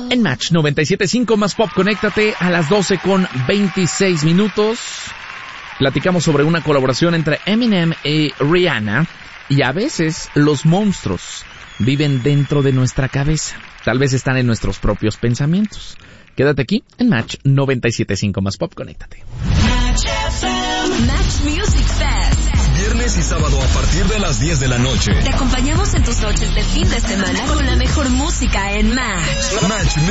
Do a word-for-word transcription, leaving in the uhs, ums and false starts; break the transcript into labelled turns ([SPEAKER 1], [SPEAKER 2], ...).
[SPEAKER 1] En Match noventa y siete punto cinco más pop, conéctate a las doce con veintiséis minutos. Platicamos sobre una colaboración entre Eminem y Rihanna. Y a veces los monstruos viven dentro de nuestra cabeza. Tal vez están en nuestros propios pensamientos. Quédate aquí en Match noventa y siete punto cinco más pop, conéctate.
[SPEAKER 2] Match Music Fest.
[SPEAKER 3] Viernes y sábado a partir de las diez de la noche.
[SPEAKER 2] Te acompañamos en tus noches de fin de semana con la mejor música en Match.
[SPEAKER 3] Match